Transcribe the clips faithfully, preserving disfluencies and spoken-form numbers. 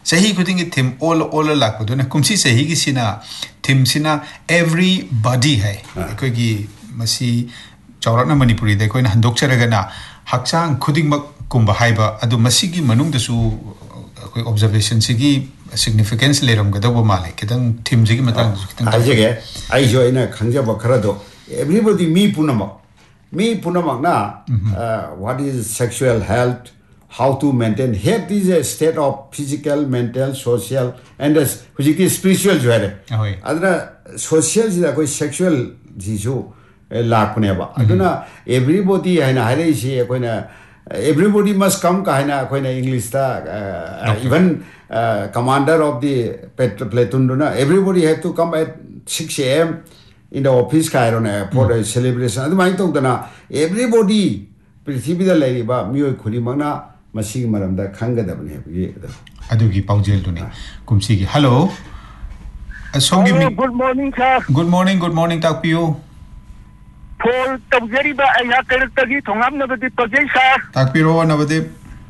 Sahi kudingi theme all all lakpa dona kumsi sahi ki sina theme sina everybody hai. Koi ki masi chaurakna Manipuri de koi na handok charaga na hakchang kuding mak kumba haiba adu masi ki manung dasu koi observation sigi significance leram gadawa male kitang theme sigi matang kitang ajege ai jo ina khangja bakrado everybody me punama me punama na what is sexual health, how to maintain health is a state of physical, mental, social and as physical spiritual jo hai adra social is koi sexual jisu lakne ba aduna everybody hai na hare si koi na everybody must come ka hai na koi na English ta even uh, commander of the platoon na everybody have to come at six a m in the office ka na for mm. a celebration adu mai tong dana everybody prithvi da lai ba mioi khuri mangna masig maram da khanga da bane bi adu gi paujel tu ne kumsi gi hello song gi good morning sir good morning good morning tak piu Paul Tabjeri ba ay hakar gi thongam na badi pajai sir tak piro na badi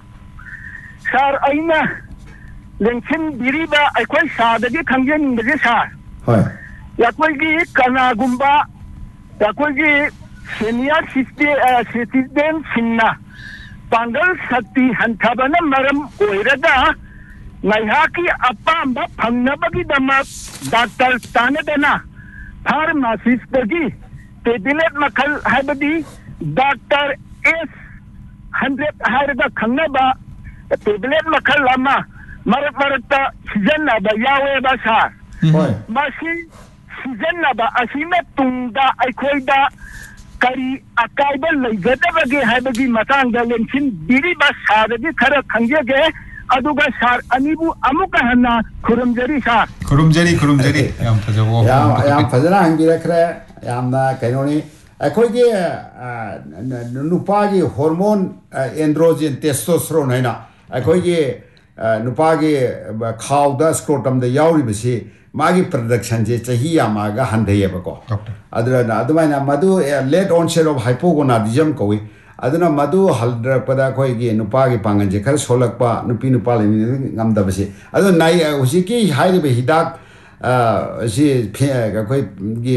sir aina lengchin biri ba ay koi sa da gi khangjen de sir hoy ya koi gi kana gumba ya koi gi senior citizen sinna pangal sakti hantabana maram oirada naihaki apamba phangnabagi dama doctor tanadana pharmacist dagi tablet makhal habadi doctor S one hundred harga khangnaba tablet makhal lama marat marata sijanna ba yawe ba sa masi sijanna ba asime tungda aikoida kari akaiba laigadabe habagi matang da lenchin biri ba sadagi khara khangjege aduga sar anibu amuka hanna khurumjari sar khurumjari khurumjari yam fajawo yam yam fajana hangira khre yamna kainoni akoige nupagi hormone androgen testosterone haina akoige nupagi khawda scrotum da yauri bisi magi production je chahi yamaga handayeba ko adra adumaina madu late onset of hypogonadism koi aduna madu haldra pada koi gi nupa gi pangan je khar solakpa nupi nupa le ngamda basi adu nai usiki hairi be hidak si ga koi gi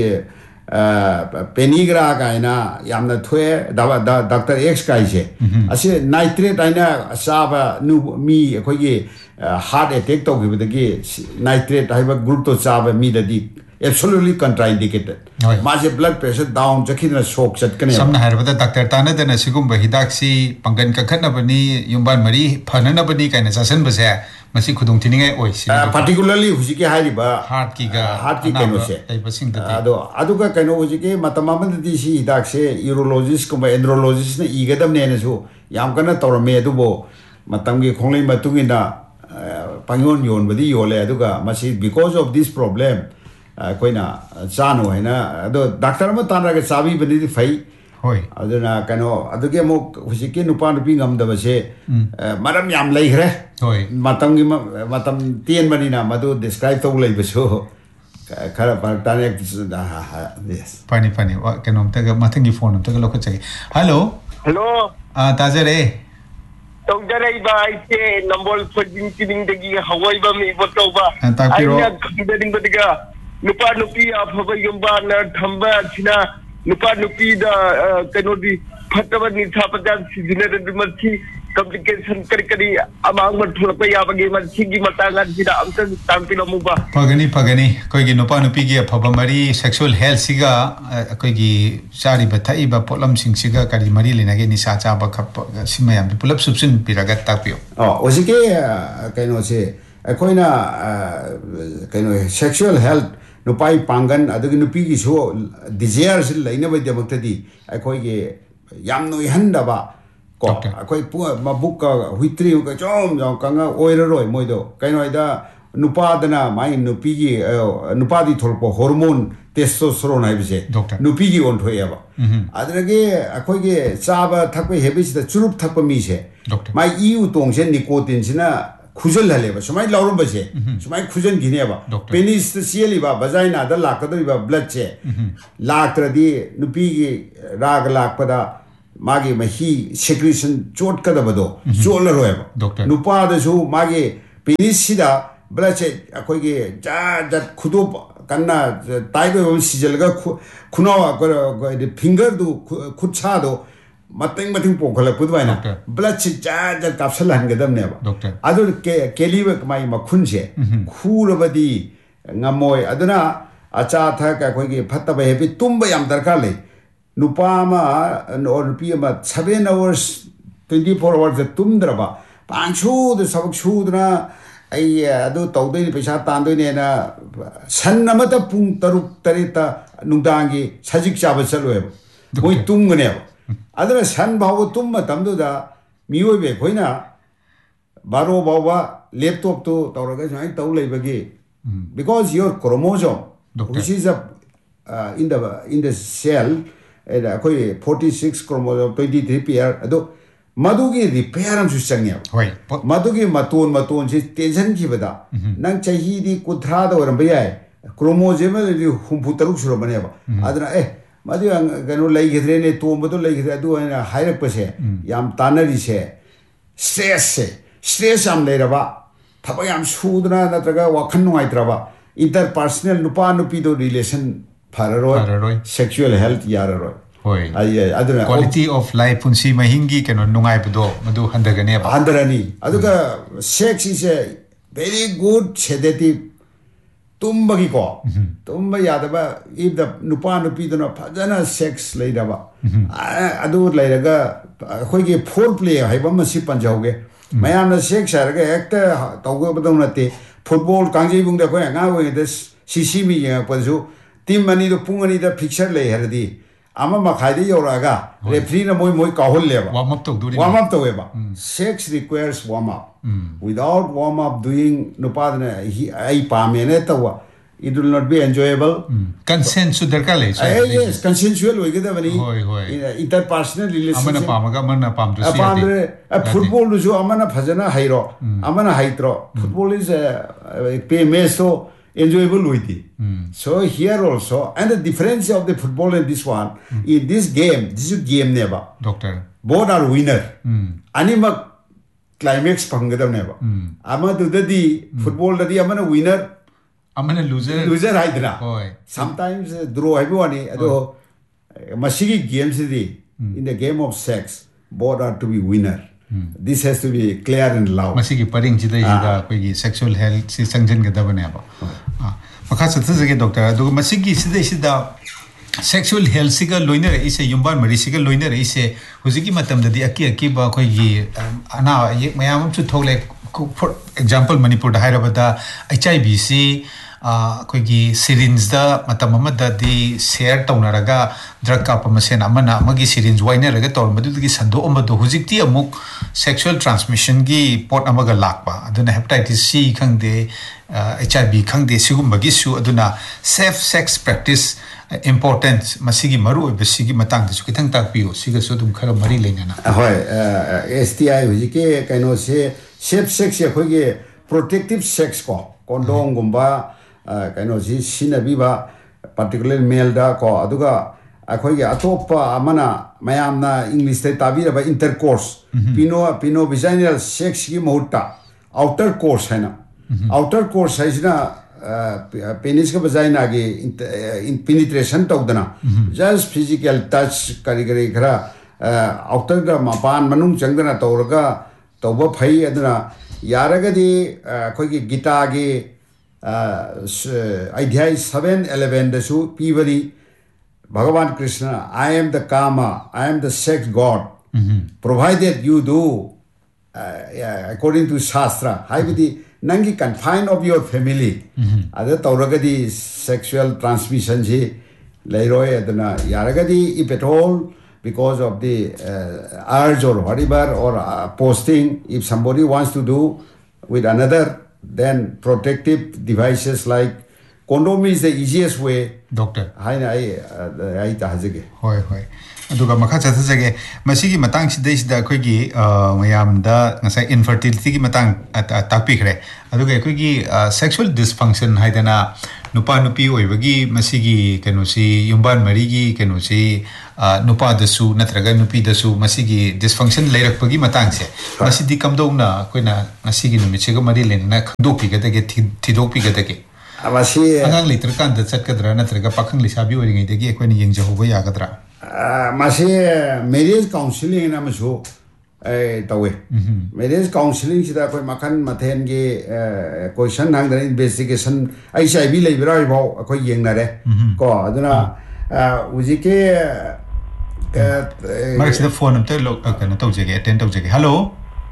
penigra ka ina yamna thwe da doctor X kai je ase nitrate aina saba nu mi koi gi heart attack to gi bidagi nitrate haiba group to saba mi dadi absolutely contraindicated maje blood pressure down jakhina shock chatkane samna harabada doctor tana dana sigum ba hidak si pangan ka khatna bani yumban mari phanana bani kaina sasan base masi khudung thiningai oi si particularly hujiki hairiba heart ki ga heart ki kaino se ai basing da ado aduga kaino hujiki matamam di si hidak se urologist kuma andrologist na igadam ne na su yam kana tawrame adubo matam gi khonglei matungina pangon yon badi yole aduga masi because of this problem koina chano haina ado doctor ma tanra ga sabi bani di fai hoi aduna kano aduge mo husiki nupa nupi ngam da base maram yam lai gre hoi matam gi matam tien bani na madu describe to lai baso khara par tane yes pani pani wa kano ta ga mathangi phone ta ga lokha chagi hello hello ah tajare tongjarai ba ite number fajin kining dagi hawai ba mi boto ba aina kiding badiga nupa nupi afaba yumba na thamba china nupa nupi da kanodi phataba ni thapata sijine de marchi complication kari kari amang ma thulpa ya bagi marchi gi matanga jida amta tampi lamu ba pagani pagani koi gi nupa nupi gi afaba mari sexual health siga koi gi sari bathai ba polam sing siga kari mari lena ge ni sa cha ba khap simayam pulap subsin piraga tapio oh osike kaino se koina kaino sexual health nupai pangan adugi nupi gi so desire sil laina ba debaktadi akoi ge yamno ihanda ba ko akoi pu mabuk ka huitri ka chom jong kanga oira roi moido kaino ida nupa dana mai nupi gi nupa di tholpo hormone testosterone hai bise nupi gi on thoya ba adrage akoi ge chaba thakpe habis da churup thakpa mi se mai iu tongse nicotine sina khujal haleba sumai laurum base sumai khujan gine ba penis siali ba vagina da lakadri ba blood che laktradi nupi gi rag lakpada magi mahi secretion chot kada bado chola roeba nupa da su magi penisida blache akogi ja ja khudo kanna taibe bom sijalga khunawa ko the finger du khutcha do mateng mateng pokhala kudwaina blache ja ja kapsalan gadam ne ba adu ke keliwe mai makhunse khurabadi ngamoi aduna acha tha ka akogi phattaba hebi tumba yam darkar le nupama or nupima seven hours twenty-four hours the tumdraba panchu the sabak shudra ai adu tawdoi paisa tandoi ne na san amata pung taruk tarita nungdangi sajik chaba chalwe moi tumgane adra san bawo tumma tamdu da miyobe koina baro bawa laptop to tawraga sai taw leibagi because your chromosome which is a uh, in the in the cell and koi forty-six chromosome twenty-three pair ado madugi repair am susangya hoi madugi maton maton si tension ki bada nang chahi di kuthra da oram bayai chromosome di humputaruk suro bane ba adra eh madu ganu lai gidre ne to madu lai gidre adu na higher pase yam tanari se stress se stress am le ba thaba yam sudna na traga wakhan nuai traba interpersonal nupa nupi do relation phararoi sexual health yararoi hoi aduna quality of life punsi mahingi keno nungai budo madu handagane ba handarani aduga sex is a very good sedative tumbagi ko tumba yadaba if the nupa nupi do na phajana sex leidaba adu leidaga khoigi foreplay haiba masi panjauge mayamna sex araga ekta tawgo badonate football kangjei bungda ko nga we this sisimi ya pazu team mani do pungani da picture le herdi ama makhai de yoraga referee na moi moi kahol leba warm up to do warm up to weba sex requires warm up without warm up doing no padna ai pamene tawa it will not be enjoyable consent su darkar le yes consensual hoige da bani hoi hoi interpersonal relationship amana pamaga amana pam to see ati football du jo amana phajana hairo amana haitro football is a pay match so enjoyable with it. Mm. So here also, and the difference of the football and this one, mm. in this game, this is game never. Doctor. Both are winner. Mm. Anima climax pangadam never. Mm. Ama to the mm. football the amana winner. Amana loser. Loser haidra. Oh. Sometimes uh, draw everyone. Ado masigi games the in the game of sex, both are to be winner. Hmm. This has to be clear and loud. Masigi paring chida ida koi sexual health si sangjan gada bane ba. Makha satha jage doctor do masigi sida sida sexual health siga loiner ise yumban mari siga loiner ise huzigi matam dadi aki aki ba koi gi ana yek mayam chu thole for example Manipur da Hyderabad H I V C koi gi syringe da matam amada di share taunaraga drug ka pamasen amana amagi syringe wainer raga tor madu gi sando amado hujikti amuk sexual transmission gi pot amaga lakpa aduna hepatitis C khangde H I V khangde sigum bagi su aduna safe sex practice important masigi maru besigi matang su kitang tak piu siga so dum khara mari leina na hoi S T I hujike kaino se safe sex ya khoi ge protective sex ko condom gumba kaino si sinabiba particularly male da ko aduga akhoi ge atopa amana mayamna English te tabira ba intercourse pino pino vaginal sex gi mohutta outer course hai na outer course hai na penis ka vagina ge in penetration tawdana just physical touch kari kari khara outer ga mapan manung changdana tawraga tawba phai aduna yaragadi akhoi ge gita ge Adhyay seven eleven dasu pivadi Bhagavan Krishna, I am the Kama, I am the sex god, mm-hmm. provided you do uh, yeah, according to Shastra. Haibidi nangi confine of your family. Ada tauragadi sexual transmission ji leiroi adana yaragadi if at all because of the uh, urge or whatever or uh, posting if somebody wants to do with another. Then protective devices like condom is the easiest way. Doctor. Hai na ai ai ta hajage. Hoi hoi. Aduga makha chatha jage masigi matang sidai sida koi gi mayam da ngasai infertility gi matang takpi khre. Aduga koi gi sexual dysfunction haidana nupa nupi oibagi masigi kenosi yumban marigi kenosi nupa dasu natraga nupi dasu masigi dysfunction leirak pagi matang se masidi kamdongna koina masigi numichega mari lenna khdopi gadage thidokpi gadage amasi angang liter kan da chatkadra natraga pakhang lisabi oringai degi koina yengja hoba yagadra masi marriage counseling na maso tawe marriage counseling sida koi makan mathen ge question hang da investigation ai sai bi lei birai bau koi yeng na re ko aduna ujike mar sida phone amte log kana tau jege attend tau jege hello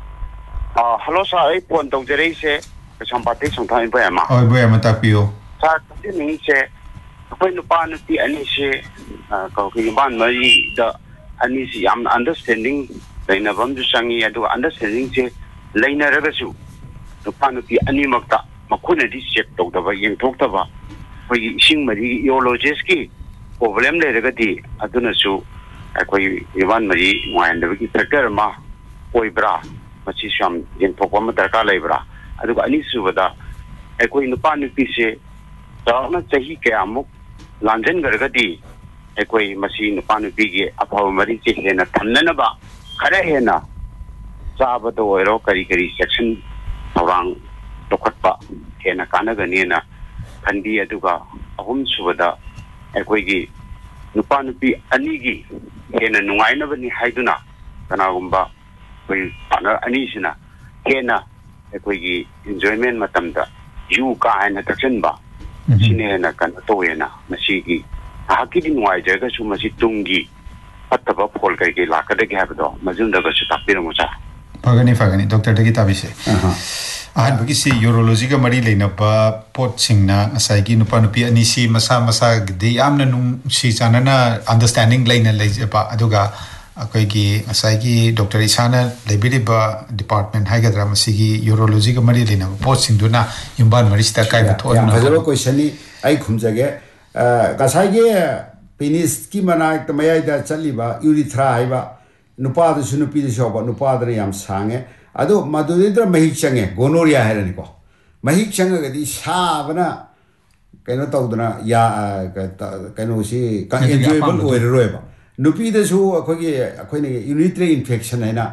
ah hello sir ai phone tau jere se sampati sangthai ba ma oi ba ma ta pio sa ti ni se koi nu pa nu ti ani se ko ki ban mai da ani si am understanding Laina bam ju sangi adu understanding je laina raga su nupa nupi ani makta makuna di check to da ba yeng thok ta ba koi sing mari urologist ki problem le raga di aduna su koi iwan mari ngwan da ki factor ma koi bra machi sham yeng thok ma darka lai bra adu ani su bada koi nupa nupi se da na chahi ke amuk lanjen garga di koi masi nupa nupi ge aphaw mari che hena thanna na ba khare hena saba to oiro kari kari section orang dokhatpa hena kana gani na khandi aduga ahum subada ekoi gi nupa nupi ani gi hena nungai na bani haiduna kana gumba koi partner ani sina hena ekoi gi enjoyment matamda yu ka hena tachen ba sine hena kana to hena masi gi hakidi nungai jaga su masi tungi ataba phol kai ke lakade ke habdo majun daga su tapir mocha pagani pagani doctor dagi tabise aha ahan bagi si urology ga mari leina pa pot singna asai gi nupa nupi ani si masa masa de amna nung si chanana understanding leina leje pa aduga akoi gi asai gi doctor isana lebiri ba department hai gadra masi gi urology ga mari leina pot singduna yumban mari sta kai ba thona hajaro question ni ai khumjage gasai gi penis ki mana ta mayai da chaliba urethra haiba nupa da sunupi da shoba nupa da yam sange ado madudra mahik change gonorrhea herani ko mahik changa ga di sabana kaino tawdana ya kaino si ka enjoyable oiroeba nupi da su akogi akoine urinary infection haina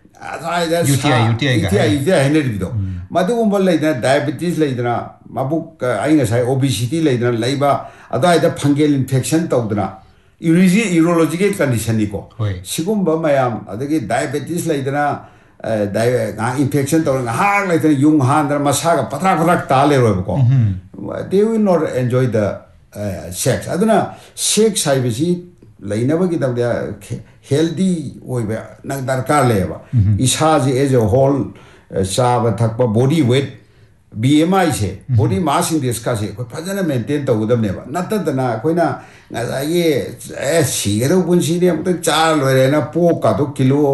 U T I U T I U T I U T I hener bido madu umbal leidana diabetes leidana mabuk ainga sai obesity leidana leiba ada ida fungal infection tawdana urological condition ni ko sigumba mayam adagi diabetes leidana ga infection tawdana ha leidana yung handra masaga patrak patrak tale roba ko they will not enjoy the uh, sex aduna sex haibisi lainaba ki tabda healthy oiba nang darkar leba isa ji as a whole saba thakpa body weight B M I se body mass index ka se ko phajana maintain to udam neba natadana koina nga ye eh sigero bunsi ne amta char lore na po ka to kilo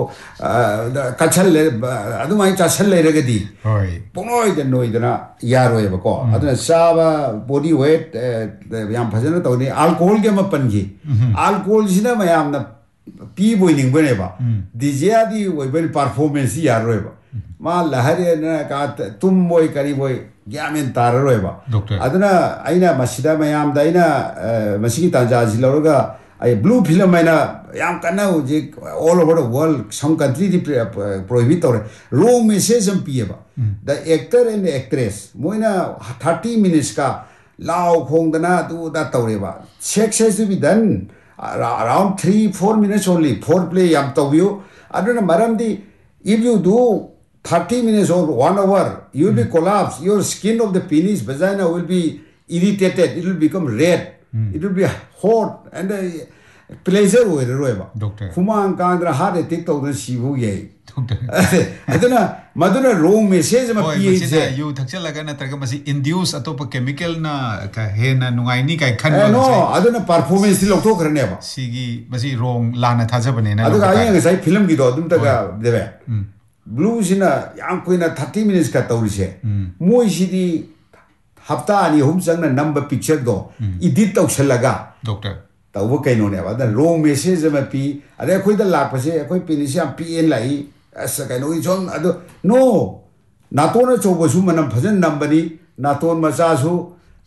kachal le adu mai chachal le regadi hoi ponoi de noi dana yaro eba ko aduna saba body weight yam phajana to ni alcohol ke ma panji alcohol sina mayam na pi boining beneba dijia di oibel performance yaro eba ma lahare na ka tum boy kari boy gyamen tararo eba aduna aina masida mayam da aina masigi tanja jiloroga ai blue film aina yam kana je all over the world some country di prohibit or wrong message am pieba the actor and the actress moina thirty minutes ka lao khong dana tu da tawreba sex has to be done around three four minutes only foreplay yam tawyo aduna maram di if you do thirty minutes or one hour, you will mm. be collapsed. Your skin of the penis, vagina will be irritated. It will become red. Mm. It will be hot and uh, pleasure will Doctor. Kumang kandra heart attack to the shivu ye. Doctor. Aduna maduna wrong message ma P H. You thakcha laga na targa masi induce atopa chemical na ka he na nungai ni kai khan. No, aduna performance lo to karne ba. Sigi masi wrong lana thaja bane na. Adu ai ngai sai film gi do dum ta ga debe. Blue sina yang koina thirty minutes ka tawrise moi sidi hafta ani hum changna number picture do edit tawsalaga doctor tawbo kaino ne ba da wrong message ma pi are khoi da lak pase khoi penis am P N lai asa kaino i jong ado no naton chobo su manam bhajan number ni naton macha su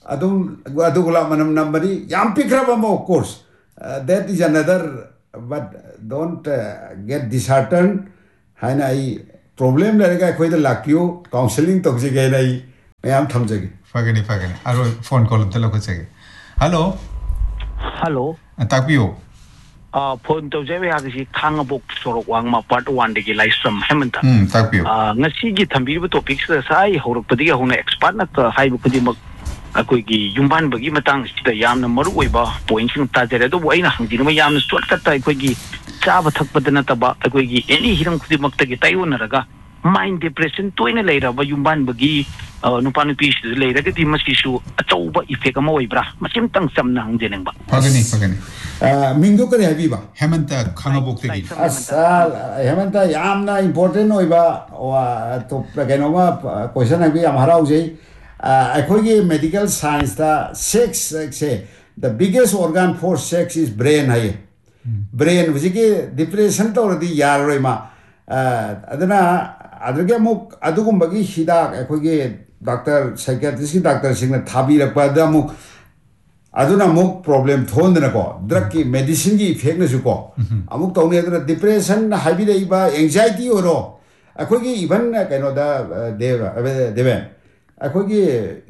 adum adugula manam nambari yam pikraba mo of course uh, that is another but don't uh, get disheartened haina I problem lerega khoi da lakyo counseling tok jige nai mayam thamjage fagani fagani aro phone call ta lok chege hello hello takbiyo uh phone to je ya gi khangabok sorok wang ma part one de gi laisam hemanta hmm takbiyo uh ngasi gi thambi bu topic sa sai horok padi ga hona expert na ka hai bu padi mak akoi gi yumban bagi matang sida yamna maru oiba point sing ta jere do aina hangdi ma yamna short cut ta akoi gi chaba thakpada na taba akoi gi any hiram khudi makta gi tai wona raga mind depression toina leira ba yumban bagi nupa nupi leira ga di masi su atauba effect ama oibra masim tang samna hangje nang ba fagani fagani uh mingdo kare habi ba hemanta khangabok te gi asal hemanta yamna important oiba wa to keno ma question habi am harau jei akoi gi medical science ta sex say the biggest organ for sex is brain hai brain which is depression to di yar roi ma adana adage muk adugum bagi hidak akoi gi doctor psychiatrist ki doctor sing na thabi rakpa da muk aduna muk problem thon na ko drug ki medicine gi effect na su ko amuk to ne adana depression na habi dei ba anxiety oro akoi gi even kaino da deva deven akoi gi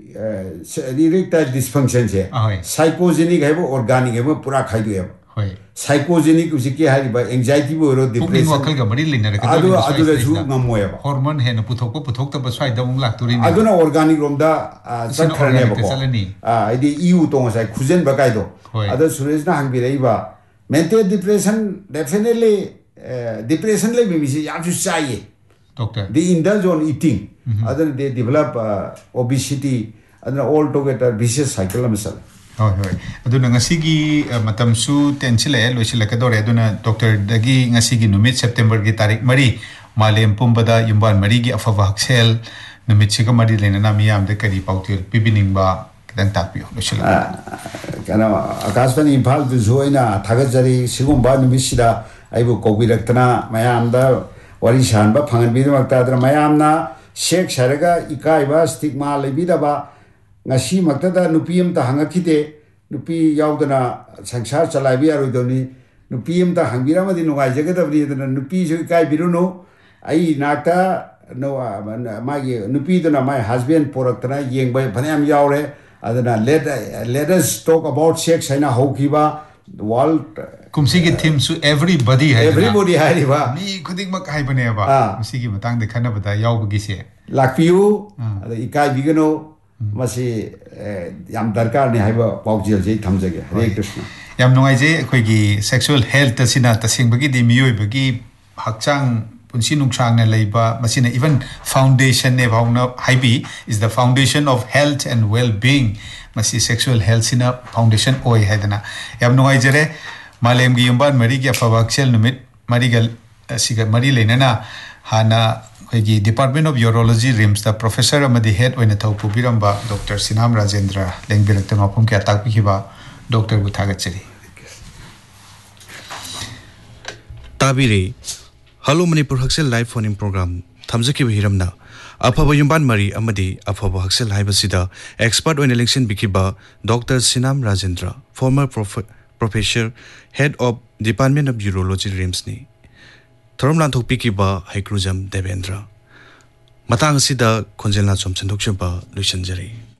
erectile dysfunction che psychogenic hai bo organic hai bo pura khai du hai hoi psychogenic usiki hai ba anxiety bo ro depression wakal ga mari lina ka adu adu da ju ngamoy ba hormone he na puthok ko puthok ta ba swai da mung lak turi ni adu na organic rom da sakharne ba ko a idi eu tong sai khujen ba kai do adu suresh na hang bi rei ba mental depression definitely depression le bi si ya ju chahiye doctor they indulge on eating other they develop uh, obesity and all together vicious cycle amsal hoi hoi aduna ngasi gi matam su tenchile loisila ka dore aduna doctor dagi ngasi gi numit september gi tarik mari malem pumbada yumban mari gi afawa haksel numit chiga mari lena na miyam de kari pautil pibining ba kidan takpio loisila kana akasbani impal du joina thagajari sigum ba numisida aibu kobiraktana mayam da wari shan ba phangan bi makta adra mayam na shek sharaga ikai ba stigma lebi da ba ngasi makta da nupiem ta hangakite nupi yaudana sangsar chalai bi aroi doni nupiem ta hangira ma di nugai jaga da bi da nupi jo ikai biruno ai nakta no ma ge nupi da my husband poraktana yeng bai phanam yaure adana let let us talk about sex aina hokiba the world kumsi ki theme su everybody hai everybody hai ba mi khuding mak hai bane ba kumsi ki matang de khana bata yaw bagi se lakpiu ada ikai bigano masi yam darkar ne hai ba paujil je thamjage hare krishna yam nongai je khoi gi sexual health sina tasing bagi di miyoi bagi hakchang punsi nungchang na leiba masina even foundation ne bhauna haibi is the foundation of health and well being masi sexual health sina foundation oi haidana yam nongai jere malem gi yumban mari gi afawaksel numit mari gal siga mari lenana hana khoi gi department of urology rims the professor amadi head oina thau pubiramba Dr Sinam Rajendra lengbirak ta mapum kya takpi khiba doctor bu thagachari tabiri Hello Manipur Haksel live phone in program thamjaki hiramna afaba yumban mari amadi afaba haksel haibasida expert on election bikiba Dr Sinam Rajendra former prof professor head of department of urology rims ni thorom lanthok bikiba haikrujam devendra matang sida khonjelna chom chandok chba luisanjari